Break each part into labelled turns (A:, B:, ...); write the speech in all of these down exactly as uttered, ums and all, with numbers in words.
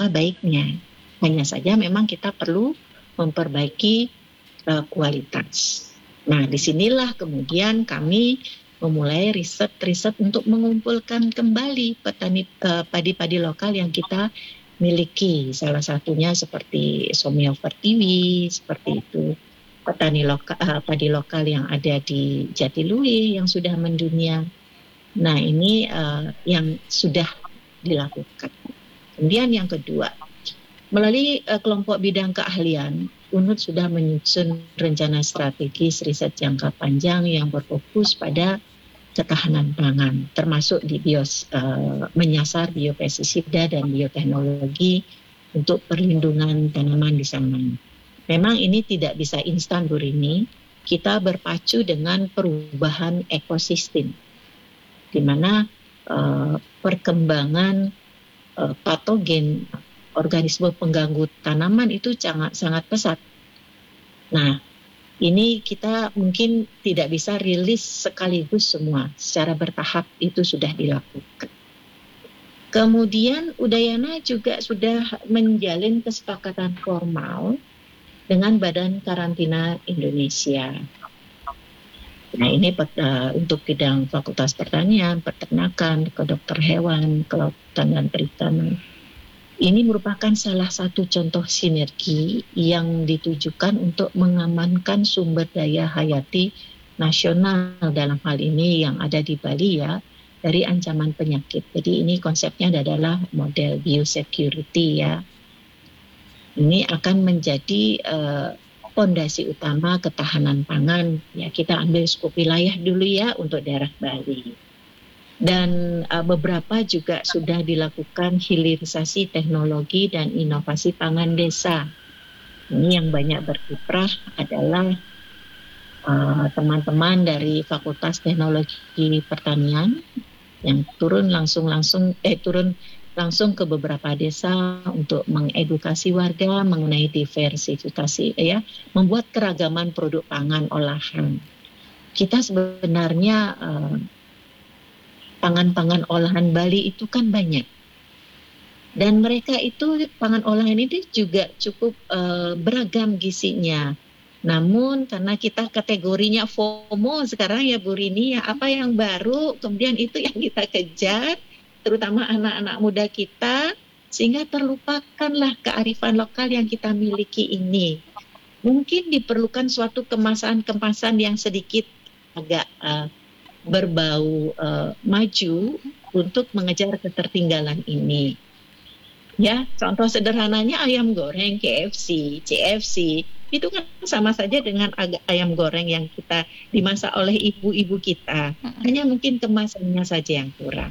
A: apa baiknya. Hanya saja memang kita perlu memperbaiki uh, kualitas. Nah, disinilah kemudian kami memulai riset-riset untuk mengumpulkan kembali petani uh, padi-padi lokal yang kita miliki. Salah satunya seperti Somio Pertiwi, seperti itu. Petani lokal, uh, padi lokal yang ada di Jatiluwih yang sudah mendunia. Nah, ini uh, yang sudah dilakukan. Kemudian yang kedua, melalui uh, kelompok bidang keahlian, U N U D sudah menyusun rencana strategis riset jangka panjang yang berfokus pada ketahanan pangan, termasuk di bios, uh, menyasar biopestisida dan bioteknologi untuk perlindungan tanaman di sana. Memang ini tidak bisa instan, Bu Rini. Kita berpacu dengan perubahan ekosistem, di mana uh, perkembangan uh, patogen organisme pengganggu tanaman itu sangat sangat pesat. Nah, ini kita mungkin tidak bisa rilis sekaligus semua, secara bertahap itu sudah dilakukan. Kemudian Udayana juga sudah menjalin kesepakatan formal dengan Badan Karantina Indonesia. Nah, ini uh, untuk bidang Fakultas Pertanian, Peternakan, Kedokter Hewan, Kelautan dan Perikanan. Ini merupakan salah satu contoh sinergi yang ditujukan untuk mengamankan sumber daya hayati nasional dalam hal ini yang ada di Bali ya, dari ancaman penyakit. Jadi ini konsepnya adalah model biosecurity ya. Ini akan menjadi uh, fondasi utama ketahanan pangan. Ya, kita ambil skup wilayah dulu ya untuk daerah Bali. Dan uh, beberapa juga sudah dilakukan hilirisasi teknologi dan inovasi pangan desa. Ini yang banyak berkiprah adalah uh, teman-teman dari Fakultas Teknologi Pertanian yang turun langsung-langsung eh turun langsung ke beberapa desa untuk mengedukasi warga mengenai diversifikasi ya, membuat keragaman produk pangan olahan. Kita sebenarnya uh, pangan-pangan olahan Bali itu kan banyak. Dan mereka itu pangan olahan ini juga cukup uh, beragam gizinya. Namun karena kita kategorinya FOMO sekarang ya Bu Rini, ya apa yang baru, kemudian itu yang kita kejar, terutama anak-anak muda kita, sehingga terlupakanlah kearifan lokal yang kita miliki ini. Mungkin diperlukan suatu kemasan-kemasan yang sedikit agak uh, berbau uh, maju untuk mengejar ketertinggalan ini. Ya, contoh sederhananya ayam goreng K F C, C F C, itu kan sama saja dengan ayam goreng yang kita dimasak oleh ibu-ibu kita. Hanya mungkin kemasannya saja yang kurang.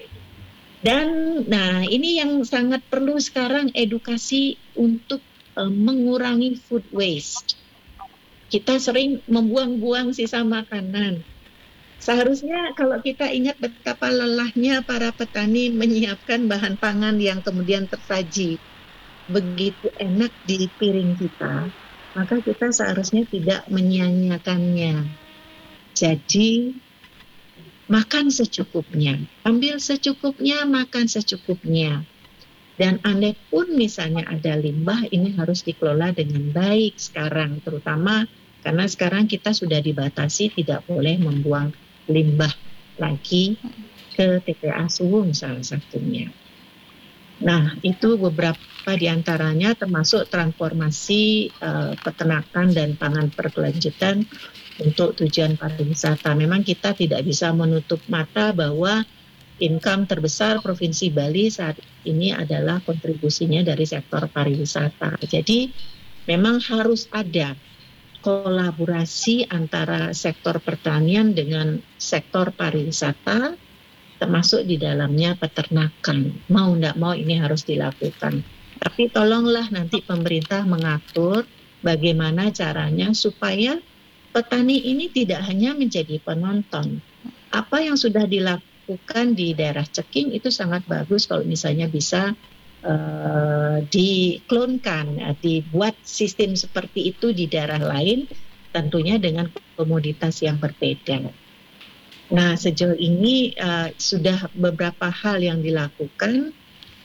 A: Dan nah ini yang sangat perlu sekarang, edukasi untuk uh, mengurangi food waste. Kita sering membuang-buang sisa makanan. Seharusnya kalau kita ingat betapa lelahnya para petani menyiapkan bahan pangan yang kemudian tersaji begitu enak di piring kita, maka kita seharusnya tidak menyia-nyiakannya. Jadi makan secukupnya, ambil secukupnya, makan secukupnya. Dan andai pun misalnya ada limbah, ini harus dikelola dengan baik sekarang, terutama karena sekarang kita sudah dibatasi tidak boleh membuang limbah lagi ke T P A Suwung salah satunya. Nah, itu beberapa diantaranya termasuk transformasi uh, peternakan dan pangan berkelanjutan untuk tujuan pariwisata. Memang kita tidak bisa menutup mata bahwa income terbesar Provinsi Bali saat ini adalah kontribusinya dari sektor pariwisata. Jadi memang harus ada kolaborasi antara sektor pertanian dengan sektor pariwisata, termasuk di dalamnya peternakan. Mau tidak mau ini harus dilakukan. Tapi tolonglah nanti pemerintah mengatur bagaimana caranya supaya petani ini tidak hanya menjadi penonton. Apa yang sudah dilakukan di daerah Ceking itu sangat bagus kalau misalnya bisa Uh, diklonkan, uh, dibuat sistem seperti itu di daerah lain, tentunya dengan komoditas yang berbeda. Nah, sejauh ini uh, sudah beberapa hal yang dilakukan.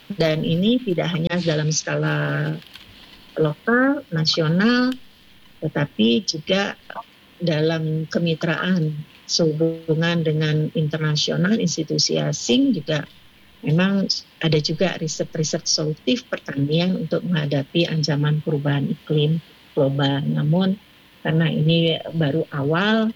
A: Dan ini tidak hanya dalam skala lokal, nasional, tetapi juga dalam kemitraan sehubungan dengan internasional, institusi asing juga memang ada juga riset-riset solutif pertanian untuk menghadapi ancaman perubahan iklim global. Namun karena ini baru awal,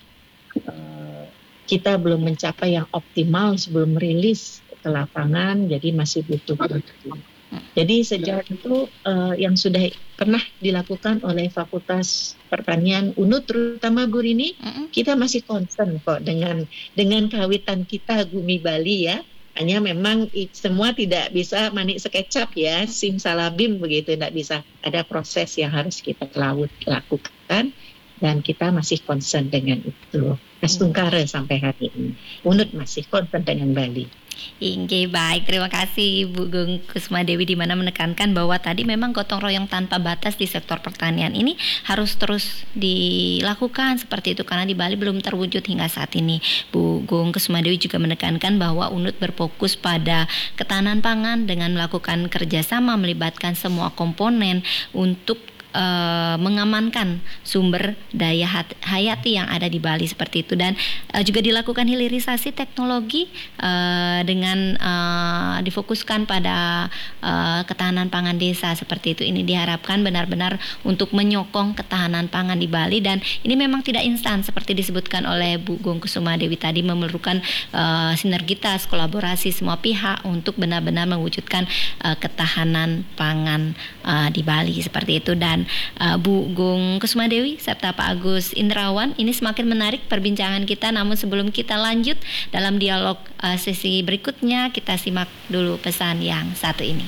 A: kita belum mencapai yang optimal sebelum rilis ke lapangan, jadi masih butuh waktu. Jadi sejauh itu uh, yang sudah pernah dilakukan oleh Fakultas Pertanian U N U D terutama Bu Rini, mm-hmm. kita masih concern kok dengan dengan kawitan kita Gumi Bali ya. Hanya memang semua tidak bisa manik sekecap ya, simsalabim begitu, tidak bisa. Ada proses yang harus kita lakukan dan kita masih concern dengan itu. Astungkara sampai hari ini. U N U D masih concern dengan Bali.
B: Oke, baik, terima kasih Bu Gung Kusmadewi, di mana menekankan bahwa tadi memang gotong royong tanpa batas di sektor pertanian ini harus terus dilakukan seperti itu karena di Bali belum terwujud hingga saat ini. Bu Gung Kusmadewi juga menekankan bahwa U N U D berfokus pada ketahanan pangan dengan melakukan kerjasama melibatkan semua komponen untuk Uh, mengamankan sumber daya hayati yang ada di Bali seperti itu, dan uh, juga dilakukan hilirisasi teknologi uh, dengan uh, difokuskan pada uh, ketahanan pangan desa seperti itu. Ini diharapkan benar-benar untuk menyokong ketahanan pangan di Bali, dan ini memang tidak instan seperti disebutkan oleh Bu Gung Kusmadewi tadi, memerlukan uh, sinergitas kolaborasi semua pihak untuk benar-benar mewujudkan uh, ketahanan pangan uh, di Bali seperti itu. Dan Uh, Bu Gung Kusmadewi serta Pak Agus Indrawan, ini semakin menarik perbincangan kita. Namun sebelum kita lanjut dalam dialog uh, sesi berikutnya, kita simak dulu pesan yang satu ini.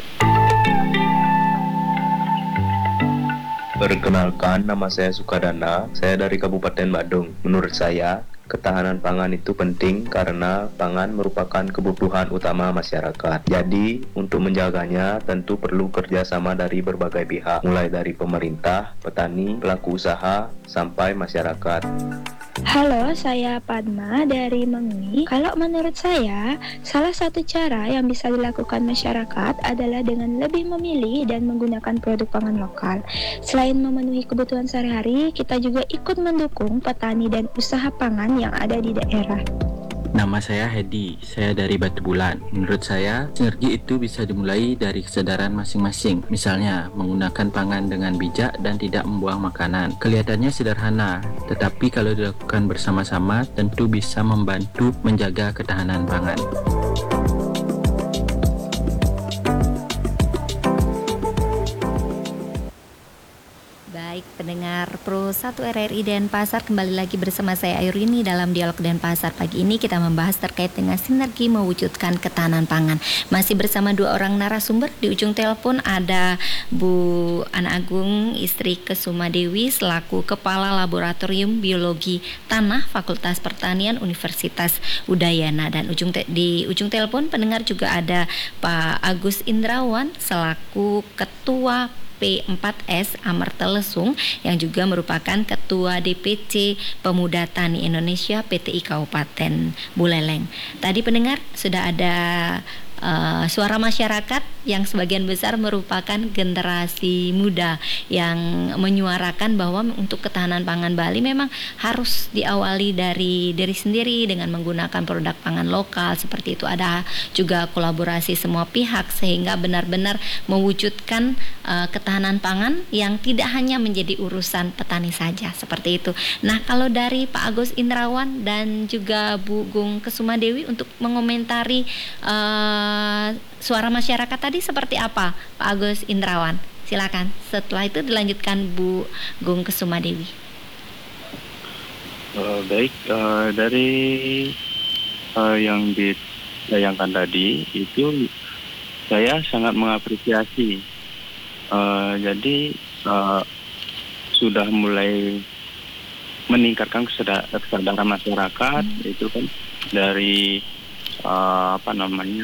C: Perkenalkan, nama saya Sukadana, saya dari Kabupaten Badung. Menurut saya, ketahanan pangan itu penting karena pangan merupakan kebutuhan utama masyarakat. Jadi, untuk menjaganya tentu perlu kerjasama dari berbagai pihak, mulai dari pemerintah, petani, pelaku usaha, sampai masyarakat.
D: Halo, saya Padma dari Mengui. Kalau menurut saya, salah satu cara yang bisa dilakukan masyarakat adalah dengan lebih memilih dan menggunakan produk pangan lokal. Selain memenuhi kebutuhan sehari-hari, kita juga ikut mendukung petani dan usaha pangan yang ada di daerah.
E: Nama saya Hedi, saya dari Batu Bulan. Menurut saya, sinergi itu bisa dimulai dari kesadaran masing-masing. Misalnya, menggunakan pangan dengan bijak dan tidak membuang makanan. Kelihatannya sederhana, tetapi kalau dilakukan bersama-sama, tentu bisa membantu menjaga ketahanan pangan.
B: Baik, pendengar Pro satu R R I Denpasar, kembali lagi bersama saya Ayurini dalam Dialog Denpasar. Pagi ini kita membahas terkait dengan sinergi mewujudkan ketahanan pangan. Masih bersama dua orang narasumber. Di ujung telepon ada Bu Ana Agung, istri Kusmadewi, selaku Kepala Laboratorium Biologi Tanah Fakultas Pertanian Universitas Udayana. Dan ujung te- di ujung telepon pendengar juga ada Pak Agus Indrawan, selaku Ketua P empat S Amerta Lesung, yang juga merupakan Ketua D P C Pemuda Tani Indonesia P T I Kabupaten Buleleng. Tadi pendengar sudah ada uh, suara masyarakat yang sebagian besar merupakan generasi muda yang menyuarakan bahwa untuk ketahanan pangan Bali memang harus diawali dari diri sendiri dengan menggunakan produk pangan lokal seperti itu. Ada juga kolaborasi semua pihak sehingga benar-benar mewujudkan uh, ketahanan pangan yang tidak hanya menjadi urusan petani saja seperti itu. Nah, kalau dari Pak Agus Indrawan dan juga Bu Gung Kusmadewi untuk mengomentari uh, suara masyarakat tadi seperti apa, Pak Agus Indrawan? Silakan. Setelah itu dilanjutkan Bu Gung Kusmadewi.
F: Uh, baik, uh, dari uh, yang ditayangkan tadi itu saya sangat mengapresiasi. Uh, jadi uh, sudah mulai meningkatkan kesadaran masyarakat, hmm. itu kan dari uh, apa namanya?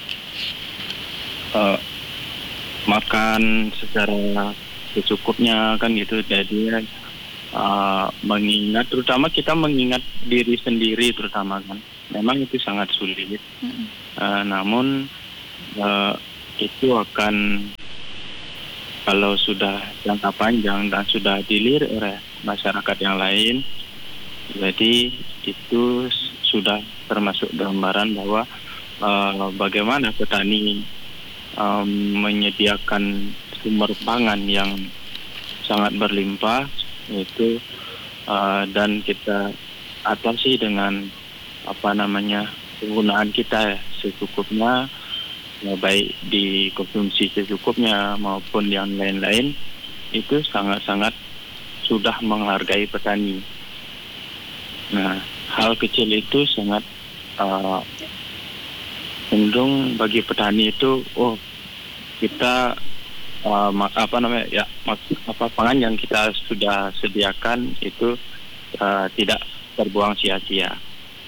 F: Uh, makan secara secukupnya kan gitu. Jadi uh, mengingat, terutama kita mengingat diri sendiri terutama kan, memang itu sangat sulit. Mm-hmm. Uh, namun uh, itu akan, kalau sudah jangka panjang dan sudah dilirik oleh masyarakat yang lain, jadi itu sudah termasuk gambaran bahwa uh, bagaimana petani um, menyediakan sumber pangan yang sangat berlimpah itu, uh, dan kita atasi dengan apa namanya penggunaan kita secukupnya, ya, baik dikonsumsi secukupnya maupun yang lain-lain, itu sangat-sangat sudah menghargai petani. Nah, hal kecil itu sangat uh, cenderung bagi petani itu, oh kita uh, apa namanya ya apa pangan yang kita sudah sediakan itu uh, tidak terbuang sia-sia.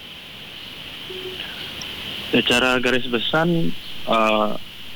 F: Secara garis besar uh,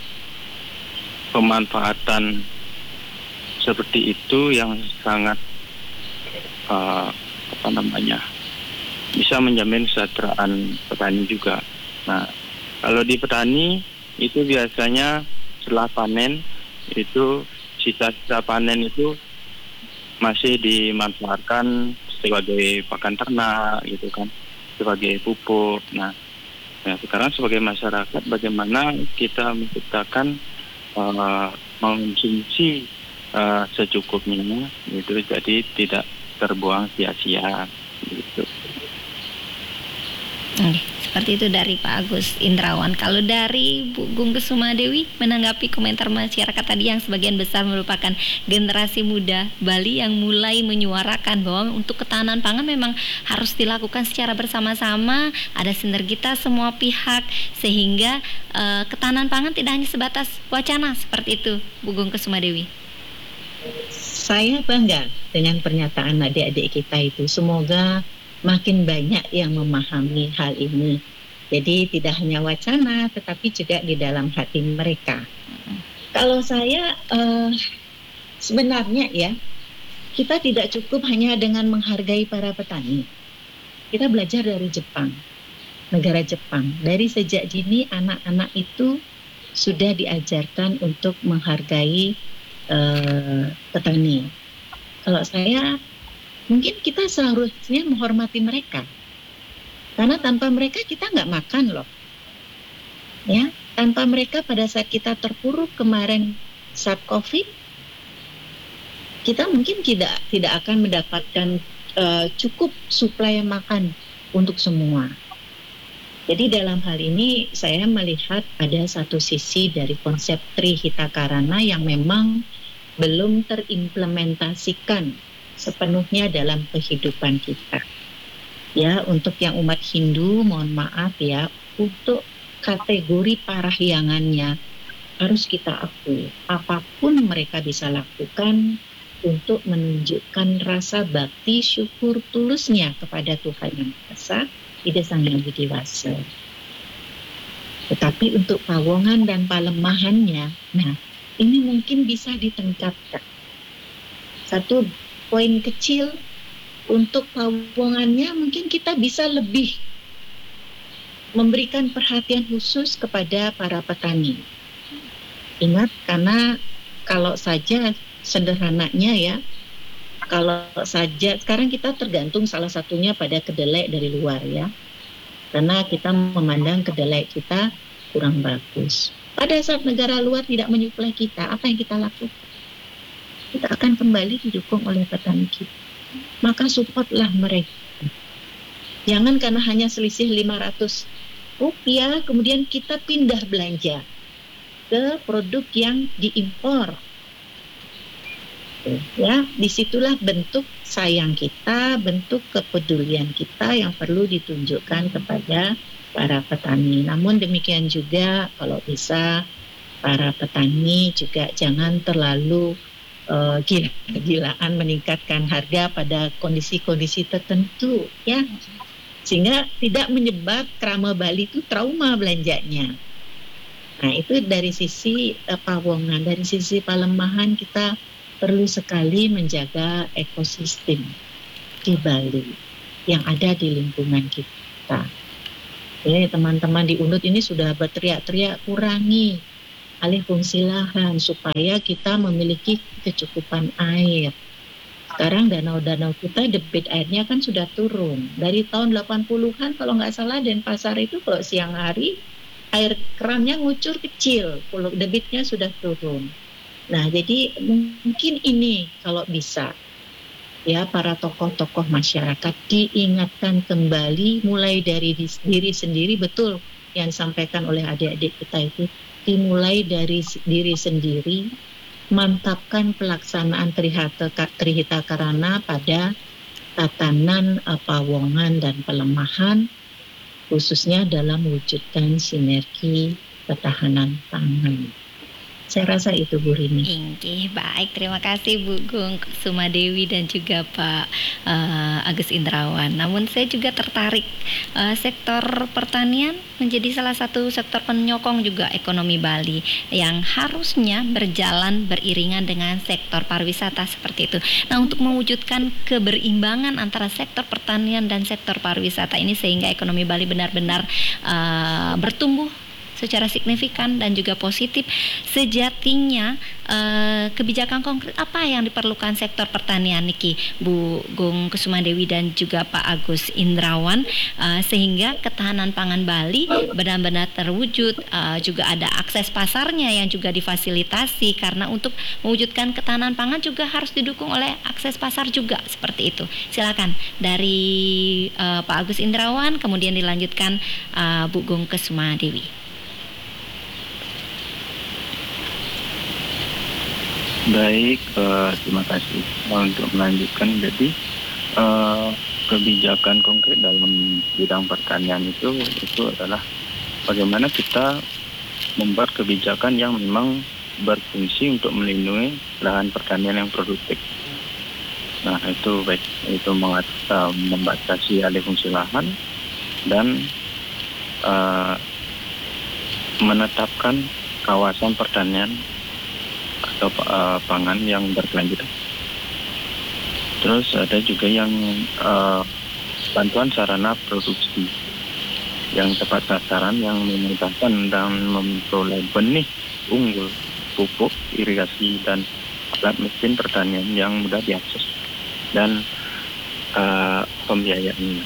F: pemanfaatan seperti itu yang sangat uh, apa namanya bisa menjamin kesejahteraan petani juga. Nah, kalau di petani itu biasanya setelah panen itu sisa-sisa panen itu masih dimanfaatkan sebagai pakan ternak gitu kan, sebagai pupuk. Nah, nah sekarang sebagai masyarakat bagaimana kita menciptakan uh, mengonsumsi uh, secukupnya gitu, jadi tidak terbuang sia-sia gitu.
B: Oke, seperti itu dari Pak Agus Indrawan. Kalau dari Bu Gung Kusuma Dewi menanggapi komentar masyarakat tadi yang sebagian besar merupakan generasi muda Bali yang mulai menyuarakan bahwa untuk ketahanan pangan memang harus dilakukan secara bersama-sama, ada sinergitas semua pihak sehingga uh, ketahanan pangan tidak hanya sebatas wacana, seperti itu Bu Gung Kusuma Dewi.
A: Saya bangga dengan pernyataan adik-adik kita itu. Semoga makin banyak yang memahami hal ini. Jadi tidak hanya wacana, tetapi juga di dalam hati mereka. Kalau saya uh, sebenarnya ya, kita tidak cukup hanya dengan menghargai para petani. Kita belajar dari Jepang, negara Jepang. Dari sejak dini anak-anak itu sudah diajarkan untuk menghargai uh, petani. Kalau saya mungkin kita seharusnya menghormati mereka, karena tanpa mereka kita nggak makan loh, ya. Tanpa mereka pada saat kita terpuruk kemarin saat COVID, kita mungkin tidak tidak akan mendapatkan uh, cukup suplai makan untuk semua. Jadi dalam hal ini saya melihat ada satu sisi dari konsep Trihita Karana yang memang belum terimplementasikan sepenuhnya dalam kehidupan kita. Ya, untuk yang umat Hindu, mohon maaf ya, untuk kategori parahyangannya harus kita akui. Apapun mereka bisa lakukan untuk menunjukkan rasa bakti syukur tulusnya kepada Tuhan Yang Maha Esa, Ida Sang Hyang Widiwasa. Tetapi untuk pawongan dan palemahannya, nah ini mungkin bisa ditingkatkan. Satu poin kecil untuk pawongannya, mungkin kita bisa lebih memberikan perhatian khusus kepada para petani. Ingat, karena kalau saja sederhananya ya, kalau saja sekarang kita tergantung salah satunya pada kedelai dari luar ya, karena kita memandang kedelai kita kurang bagus. Pada saat negara luar tidak menyuplai kita, apa yang kita lakukan? Kita akan kembali didukung oleh petani kita. Maka supportlah mereka. Jangan karena hanya selisih lima ratus rupiah kemudian kita pindah belanja ke produk yang diimpor. Ya, disitulah bentuk sayang kita, bentuk kepedulian kita yang perlu ditunjukkan kepada para petani. Namun demikian juga kalau bisa para petani juga jangan terlalu Uh, gila-gilaan meningkatkan harga pada kondisi-kondisi tertentu ya, sehingga tidak menyebab Krama Bali itu trauma belanjanya. Nah itu dari sisi uh, pawongan, dari sisi palemahan kita perlu sekali menjaga ekosistem di Bali yang ada di lingkungan kita. Ya, teman-teman di U N U D ini sudah berteriak-teriak kurangi alih fungsi lahan supaya kita memiliki kecukupan air. Sekarang danau-danau kita debit airnya kan sudah turun. Dari tahun delapan puluhan kalau nggak salah Denpasar itu kalau siang hari air kerannya ngucur kecil, kalau debitnya sudah turun. Nah, jadi mungkin ini kalau bisa ya para tokoh-tokoh masyarakat diingatkan kembali mulai dari diri sendiri, betul yang disampaikan oleh adik-adik kita itu, dimulai dari diri sendiri, mantapkan pelaksanaan Trihata, Trihita Karana pada tatanan pawongan dan pelemahan, khususnya dalam mewujudkan sinergi ketahanan pangan. Saya rasa itu Bu Rini.
B: Oke, baik, terima kasih Bu Gung Sumadewi dan juga Pak uh, Agus Indrawan. Namun saya juga tertarik uh, sektor pertanian menjadi salah satu sektor penyokong juga ekonomi Bali yang harusnya berjalan beriringan dengan sektor pariwisata seperti itu. Nah, untuk mewujudkan keberimbangan antara sektor pertanian dan sektor pariwisata ini sehingga ekonomi Bali benar-benar uh, bertumbuh secara signifikan dan juga positif, sejatinya eh, kebijakan konkret apa yang diperlukan sektor pertanian Niki, Bu Gung Kusumadewi dan juga Pak Agus Indrawan, eh, sehingga ketahanan pangan Bali benar-benar terwujud, eh, juga ada akses pasarnya yang juga difasilitasi, karena untuk mewujudkan ketahanan pangan juga harus didukung oleh akses pasar juga seperti itu. Silakan dari eh, Pak Agus Indrawan, kemudian dilanjutkan eh, Bu Gung Kusumadewi.
F: Baik, uh, terima kasih uh, untuk melanjutkan. Jadi uh, kebijakan konkret dalam bidang pertanian itu itu adalah bagaimana kita membuat kebijakan yang memang berfungsi untuk melindungi lahan pertanian yang produktif. Nah, itu baik itu mengat, uh, membatasi alih fungsi lahan dan uh, menetapkan kawasan pertanian atau uh, pangan yang berkelanjutan. Terus ada juga yang uh, bantuan sarana produksi yang tepat sasaran yang memudahkan dan memperoleh benih unggul, pupuk, irigasi dan alat mesin pertanian yang mudah diakses dan uh, pembiayaannya.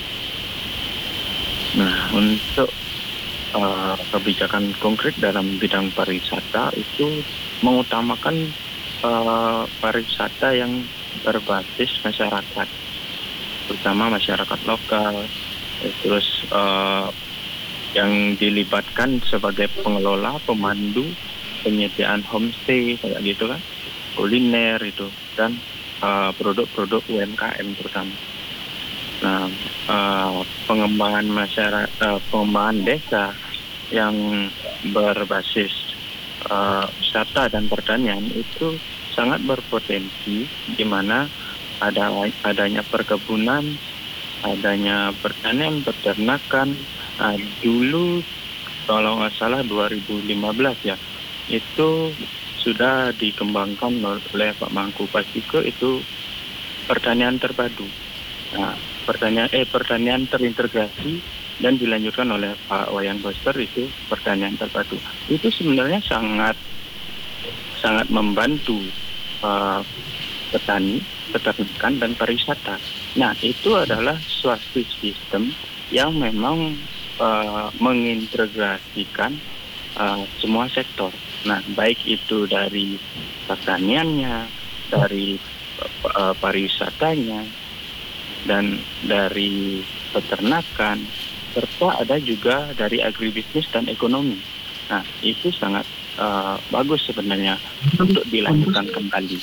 F: Nah, untuk uh, kebijakan konkret dalam bidang pariwisata itu mengutamakan uh, pariwisata yang berbasis masyarakat, terutama masyarakat lokal, terus uh, yang dilibatkan sebagai pengelola, pemandu, penyediaan homestay kayak gitu kan, kuliner itu, dan uh, produk-produk U M K M terutama. Nah, uh, pengembangan masyarakat, uh, pengembangan desa yang berbasis Uh, wisata dan pertanian itu sangat berpotensi, di mana ada adanya perkebunan, adanya pertanian, peternakan. Nah, dulu kalau nggak salah dua ribu lima belas ya, itu sudah dikembangkan oleh Pak Mangku Pasiko itu pertanian terpadu. Nah, pertanian eh pertanian terintegrasi dan dilanjutkan oleh Pak Wayan Koster itu pertanian terpadu. Itu sebenarnya sangat sangat membantu uh, petani, peternakan dan pariwisata. Nah, itu adalah suatu sistem yang memang uh, mengintegrasikan uh, semua sektor. Nah, baik itu dari pertaniannya, dari uh, pariwisatanya, dan dari peternakan, serta ada juga dari agribisnis dan ekonomi. Nah, itu sangat uh, bagus sebenarnya untuk dilanjutkan kembali.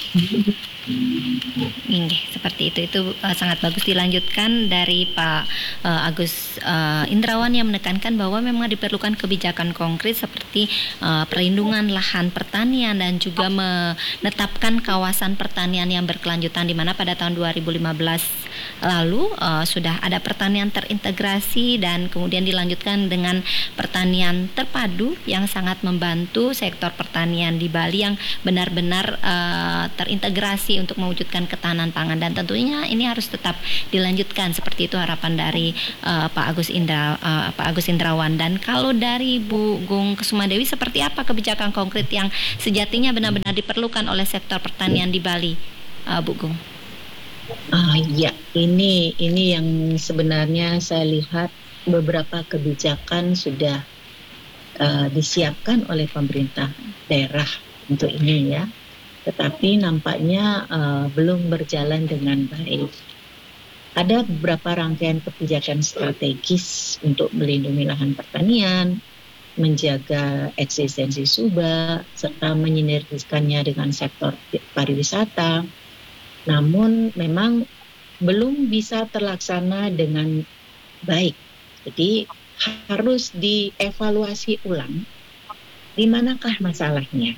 B: Ini seperti itu itu uh, sangat bagus dilanjutkan dari Pak uh, Agus uh, Indrawan yang menekankan bahwa memang diperlukan kebijakan konkret seperti uh, perlindungan lahan pertanian dan juga menetapkan kawasan pertanian yang berkelanjutan, di mana pada tahun dua ribu lima belas lalu uh, sudah ada pertanian terintegrasi dan kemudian dilanjutkan dengan pertanian terpadu yang sangat membantu sektor pertanian di Bali yang benar-benar uh, terintegrasi untuk mewujudkan ketahanan pangan, dan tentunya ini harus tetap dilanjutkan seperti itu harapan dari uh, Pak Agus Indra uh, Pak Agus Indrawan. Dan kalau dari Bu Gung Kusumadewi, seperti apa kebijakan konkret yang sejatinya benar-benar diperlukan oleh sektor pertanian di Bali, uh, Bu Gung?
A: Ah ya, ini ini yang sebenarnya saya lihat beberapa kebijakan sudah uh, disiapkan oleh pemerintah daerah untuk ini ya, tetapi nampaknya uh, belum berjalan dengan baik. Ada beberapa rangkaian kebijakan strategis untuk melindungi lahan pertanian, menjaga eksistensi subak, serta menyinergiskannya dengan sektor pariwisata. Namun memang belum bisa terlaksana dengan baik. Jadi harus dievaluasi ulang di manakah masalahnya.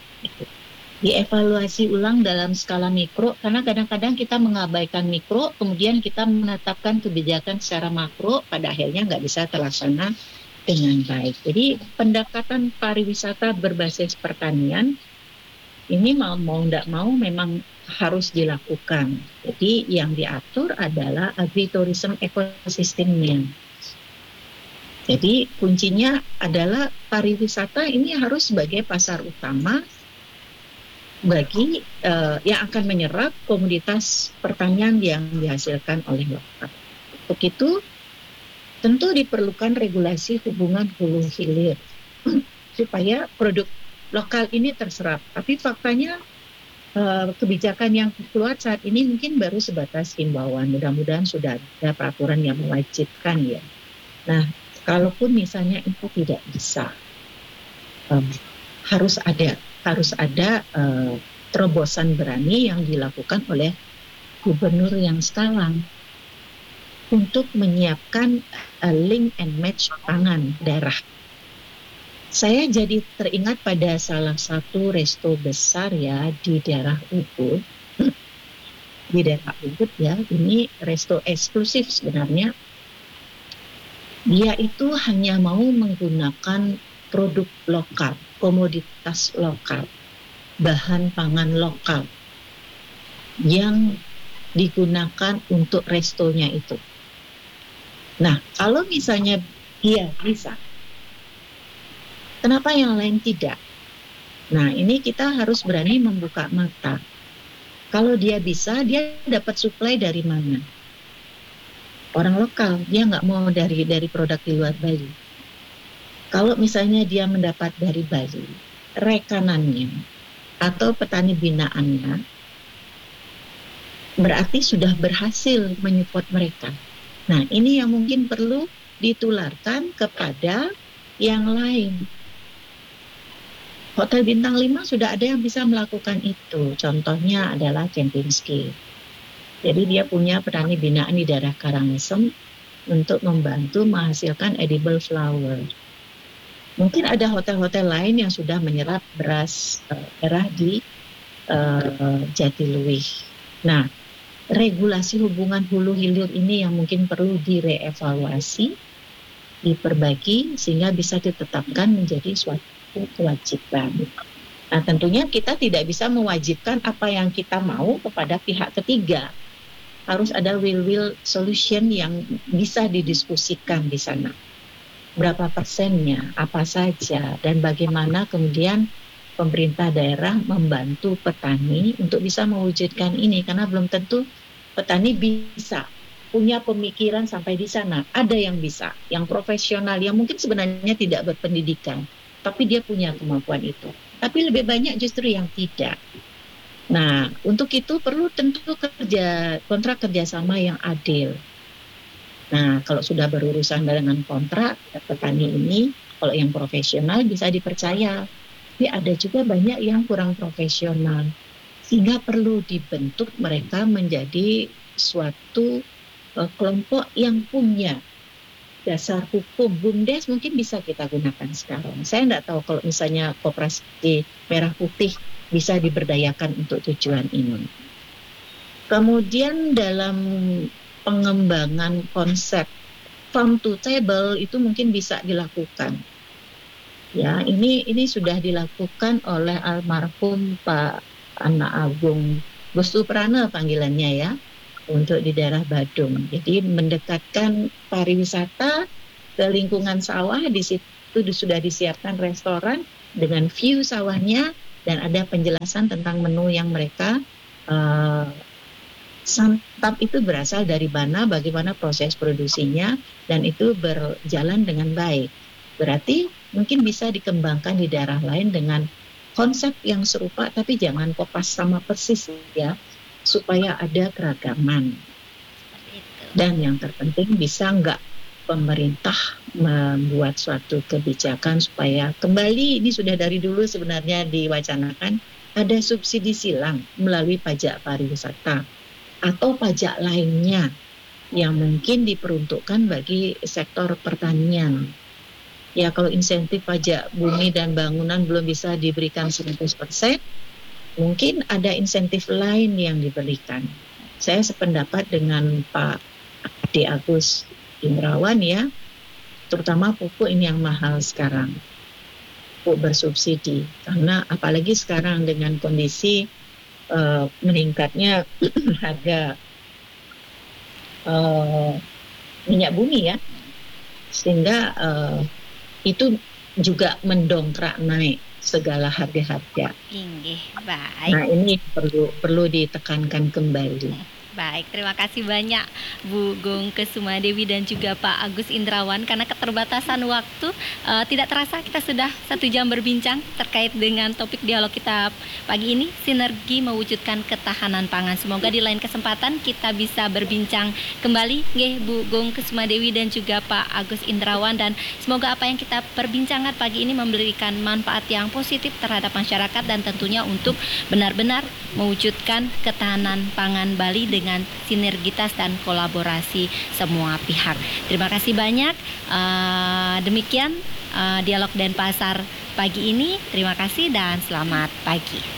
A: Dievaluasi ulang dalam skala mikro, karena kadang-kadang kita mengabaikan mikro, kemudian kita menetapkan kebijakan secara makro, pada akhirnya nggak bisa terlaksana dengan baik. Jadi pendekatan pariwisata berbasis pertanian ini mau mau nggak mau memang harus dilakukan. Jadi yang diatur adalah agritourism ekosistemnya. Jadi kuncinya adalah pariwisata ini harus sebagai pasar utama bagi uh, yang akan menyerap komoditas pertanian yang dihasilkan oleh lokal. Untuk itu tentu diperlukan regulasi hubungan hulu hilir supaya produk lokal ini terserap. Tapi faktanya Uh, kebijakan yang keluar saat ini mungkin baru sebatas himbauan. Mudah-mudahan sudah ada peraturan yang mewajibkan ya. Nah, kalaupun misalnya itu tidak bisa, um, harus ada harus ada uh, terobosan berani yang dilakukan oleh gubernur yang sekarang untuk menyiapkan uh, link and match pangan daerah. Saya jadi teringat pada salah satu resto besar ya di daerah Ubud, di daerah Ubud ya, ini resto eksklusif sebenarnya. Dia itu hanya mau menggunakan produk lokal, komoditas lokal, bahan pangan lokal yang digunakan untuk restonya itu. Nah, kalau misalnya dia bisa, kenapa yang lain tidak? Nah, ini kita harus berani membuka mata. Kalau dia bisa, dia dapat suplai dari mana? Orang lokal, dia nggak mau dari dari produk di luar Bali. Kalau misalnya dia mendapat dari Bali, rekanannya atau petani binaannya, berarti sudah berhasil menyupport mereka. Nah, ini yang mungkin perlu ditularkan kepada yang lain. Hotel Bintang lima sudah ada yang bisa melakukan itu. Contohnya adalah Kempinski. Jadi dia punya petani binaan di daerah Karangasem untuk membantu menghasilkan edible flower. Mungkin ada hotel-hotel lain yang sudah menyerap beras uh, merah di uh, Jatiluwih. Nah, regulasi hubungan hulu hilir ini yang mungkin perlu direevaluasi, diperbaiki sehingga bisa ditetapkan menjadi suatu kewajiban. Nah, tentunya kita tidak bisa mewajibkan apa yang kita mau kepada pihak ketiga. Harus ada will-will solution yang bisa didiskusikan di sana. Berapa persennya, apa saja, dan bagaimana kemudian pemerintah daerah membantu petani untuk bisa mewujudkan ini, karena belum tentu petani bisa punya pemikiran sampai di sana. Ada yang bisa, yang profesional, yang mungkin sebenarnya tidak berpendidikan, tapi dia punya kemampuan itu. Tapi lebih banyak justru yang tidak. Nah, untuk itu perlu tentu kerja kontrak kerjasama yang adil. Nah, kalau sudah berurusan dengan kontrak, petani ini, kalau yang profesional bisa dipercaya. Tapi ada juga banyak yang kurang profesional. Sehingga perlu dibentuk mereka menjadi suatu uh, kelompok yang punya dasar hukum. BUMDes mungkin bisa kita gunakan sekarang. Saya tidak tahu kalau misalnya Koperasi Merah Putih bisa diberdayakan untuk tujuan ini. Kemudian dalam pengembangan konsep farm to table itu mungkin bisa dilakukan. Ya, ini ini sudah dilakukan oleh almarhum Pak Anak Agung Gustu Prana panggilannya ya, untuk di daerah Badung. Jadi mendekatkan pariwisata ke lingkungan sawah, di situ sudah disiapkan restoran dengan view sawahnya dan ada penjelasan tentang menu yang mereka uh, santap itu berasal dari mana, bagaimana proses produksinya, dan itu berjalan dengan baik. Berarti mungkin bisa dikembangkan di daerah lain dengan konsep yang serupa, tapi jangan kopas sama persis ya, supaya ada keragaman. Dan yang terpenting bisa nggak pemerintah membuat suatu kebijakan supaya kembali, ini sudah dari dulu sebenarnya diwacanakan, ada subsidi silang melalui pajak pariwisata atau pajak lainnya yang mungkin diperuntukkan bagi sektor pertanian. Ya, kalau insentif pajak bumi dan bangunan belum bisa diberikan seratus persen, mungkin ada insentif lain yang diberikan. Saya sependapat dengan Pak Ade Agus Indrawan ya, terutama pupuk ini yang mahal sekarang, pupuk bersubsidi. Karena apalagi sekarang dengan kondisi Uh, meningkatnya harga uh, minyak bumi ya, sehingga uh, itu juga mendongkrak naik segala harga-harga.
B: Inggih, baik.
A: Nah, ini perlu perlu ditekankan kembali.
B: Baik, terima kasih banyak Bu Gung Kesuma Dewi dan juga Pak Agus Indrawan. Karena keterbatasan waktu, uh, tidak terasa kita sudah satu jam berbincang terkait dengan topik dialog kita pagi ini, sinergi mewujudkan ketahanan pangan. Semoga di lain kesempatan kita bisa berbincang kembali, nggih Bu Gung Kesuma Dewi dan juga Pak Agus Indrawan, dan semoga apa yang kita perbincangkan pagi ini memberikan manfaat yang positif terhadap masyarakat dan tentunya untuk benar-benar mewujudkan ketahanan pangan Bali dengan dengan sinergitas dan kolaborasi semua pihak. Terima kasih banyak. Uh, demikian uh, dialog Denpasar pagi ini. Terima kasih dan selamat pagi.